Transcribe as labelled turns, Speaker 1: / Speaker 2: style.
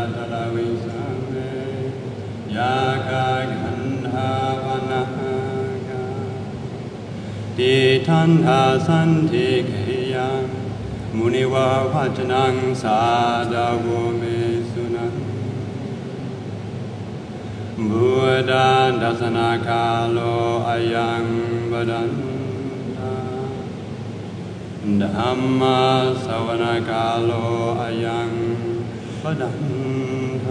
Speaker 1: ตระวิสังเวยากาขันธาปนะกาติทันทาสันติเกยังมุนิวาวัจนังสาดาโวเมสุนันบุตตันทัสนาคาโลอายังวดันธัมมาสวนากาโลอายังวดัน